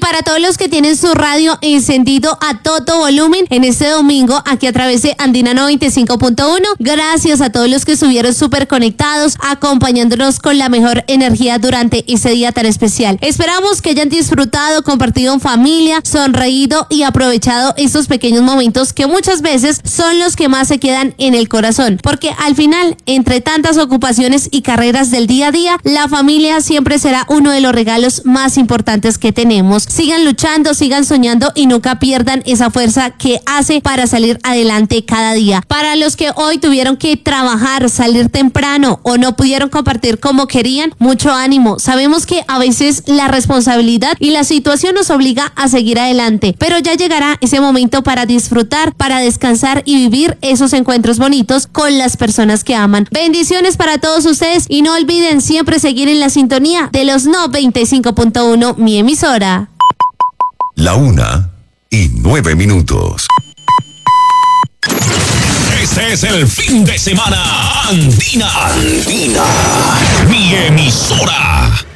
para todos los que tienen su radio encendido a todo volumen en este domingo aquí a través de Andina 95.1. Gracias a todos los que estuvieron súper conectados, acompañándonos con la mejor energía durante ese día tan especial. Esperamos que hayan disfrutado, compartido en familia, sonreído y aprovechado estos pequeños momentos que muchas veces son los que más se quedan en el corazón, porque al final, entre tantas ocupaciones y carreras del día a día, la familia siempre será uno de los regalos más importantes que tenemos. Sigan luchando, sigan soñando y nunca pierdan esa fuerza que hace para salir adelante cada día. Para los que hoy tuvieron que trabajar, salir temprano o no pudieron compartir como querían, mucho ánimo. Sabemos que a veces la responsabilidad y la situación nos obliga a seguir adelante, pero ya llegará ese momento para disfrutar, para descansar y vivir esos encuentros bonitos con las personas que aman. Bendiciones para todos ustedes y no olviden siempre seguir en la sintonía de los 95.1, mi emisora. 1:09. Este es el fin de semana Andina. Mi emisora.